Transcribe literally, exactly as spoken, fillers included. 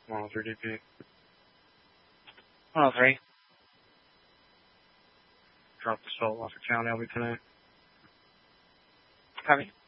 one oh three D P. one oh three. Drop the soul off your county, I'll be tonight. Copy.